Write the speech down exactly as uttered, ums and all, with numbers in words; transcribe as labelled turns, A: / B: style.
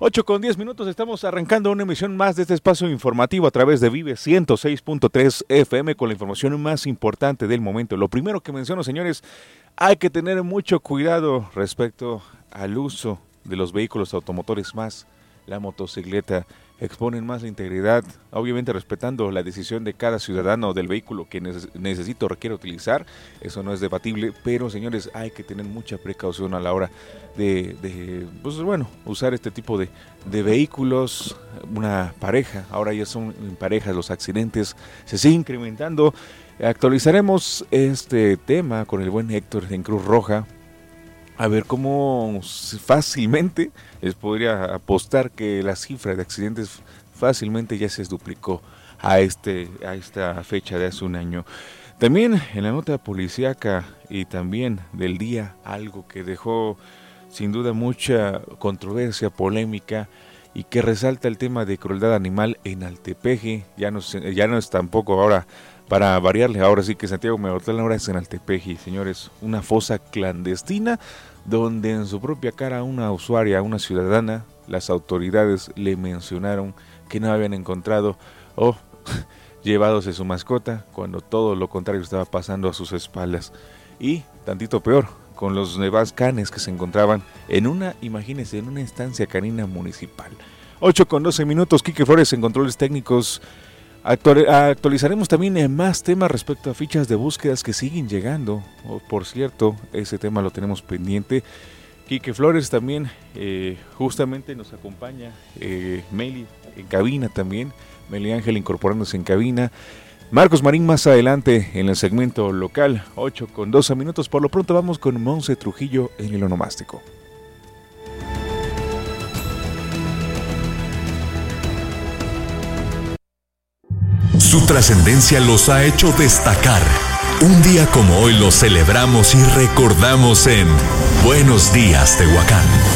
A: ocho con diez minutos, estamos arrancando una emisión más de este espacio informativo a través de Vive ciento seis punto tres F M con la información más importante del momento. Lo primero que menciono, señores, hay que tener mucho cuidado respecto al uso de los vehículos automotores, más la motocicleta. Exponen más la integridad, obviamente respetando la decisión de cada ciudadano del vehículo que neces- necesita o requiere utilizar. Eso no es debatible, pero señores, hay que tener mucha precaución a la hora de, de pues bueno, usar este tipo de, de vehículos. Una pareja, ahora ya son parejas, los accidentes se siguen incrementando. Actualizaremos este tema con el buen Héctor en Cruz Roja, a ver cómo fácilmente les podría apostar que la cifra de accidentes fácilmente ya se duplicó a este a esta fecha de hace un año. También en la nota policíaca y también del día, algo que dejó sin duda mucha controversia, polémica, y que resalta el tema de crueldad animal en Altepeji. Ya no, ya no es tampoco ahora, para variarle, ahora sí que Santiago Meotlán ahora es en Altepeji, señores, una fosa clandestina donde en su propia cara una usuaria, una ciudadana, las autoridades le mencionaron que no habían encontrado o llevándose su mascota, cuando todo lo contrario estaba pasando a sus espaldas. Y tantito peor, con los nuevas canes que se encontraban en una, imagínense, en una estancia canina municipal. ocho con doce minutos, Quique Flores en controles técnicos. Actualizaremos también más temas respecto a fichas de búsquedas que siguen llegando. Oh, por cierto, ese tema lo tenemos pendiente. Quique Flores también, eh, justamente nos acompaña, eh, Meli en cabina también, Meli Ángel incorporándose en cabina. Marcos Marín más adelante en el segmento local, ocho con doce minutos. Por lo pronto vamos con Monse Trujillo en el onomástico.
B: Su trascendencia los ha hecho destacar. Un día como hoy lo celebramos y recordamos en Buenos Días, Tehuacán.